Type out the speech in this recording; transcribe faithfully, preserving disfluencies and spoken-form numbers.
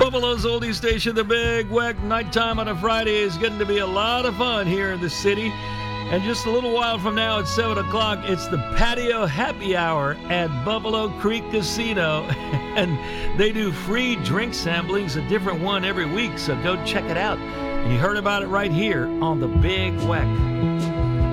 Buffalo's oldie station, the Big Weck. Nighttime on a Friday is getting to be a lot of fun here in the city. And just a little while from now at seven o'clock, it's the Patio Happy Hour at Buffalo Creek Casino. And they do free drink samplings, a different one every week, so go check it out. You heard about it right here on the Big Weck.